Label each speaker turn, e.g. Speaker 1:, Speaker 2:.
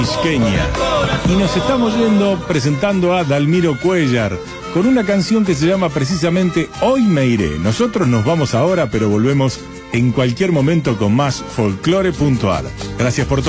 Speaker 1: Quisqueña. Y nos estamos yendo presentando a Dalmiro Cuéllar con una canción que se llama precisamente Hoy me iré. Nosotros nos vamos ahora, pero volvemos en cualquier momento con más folclore puntual. Gracias por todo.